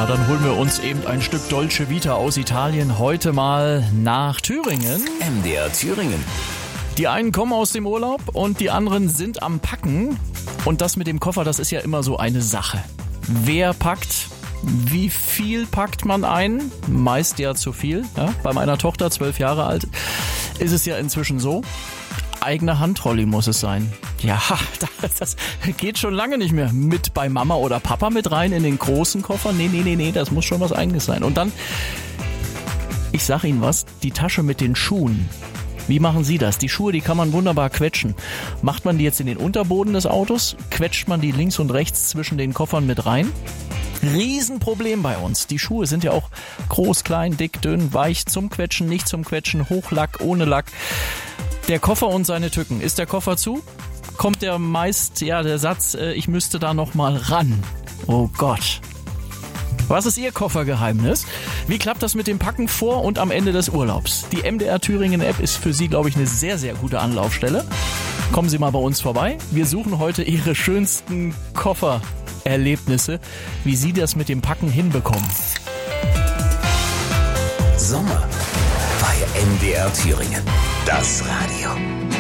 dann holen wir uns eben ein Stück Dolce Vita aus Italien heute mal nach Thüringen. MDR Thüringen. Die einen kommen aus dem Urlaub und die anderen sind am Packen. Und das mit dem Koffer, das ist ja immer so eine Sache. Wer packt? Wie viel packt man ein? Meist ja zu viel. Ja? Bei meiner Tochter, 12 Jahre alt, ist es ja inzwischen so. Eigene Handtrolley muss es sein. Ja, das geht schon lange nicht mehr mit bei Mama oder Papa mit rein in den großen Koffer. Nee, das muss schon was Eigenes sein. Und dann, ich sag Ihnen was, die Tasche mit den Schuhen. Wie machen Sie das? Die Schuhe, die kann man wunderbar quetschen. Macht man die jetzt in den Unterboden des Autos? Quetscht man die links und rechts zwischen den Koffern mit rein? Riesenproblem bei uns. Die Schuhe sind ja auch groß, klein, dick, dünn, weich, zum Quetschen, nicht zum Quetschen, Hochlack, ohne Lack. Der Koffer und seine Tücken. Ist der Koffer zu? Kommt der Satz, ich müsste da noch mal ran. Oh Gott. Was ist Ihr Koffergeheimnis? Wie klappt das mit dem Packen vor und am Ende des Urlaubs? Die MDR Thüringen App ist für Sie, glaube ich, eine sehr, sehr gute Anlaufstelle. Kommen Sie mal bei uns vorbei. Wir suchen heute Ihre schönsten Koffererlebnisse, wie Sie das mit dem Packen hinbekommen. Sommer bei MDR Thüringen. Das Radio.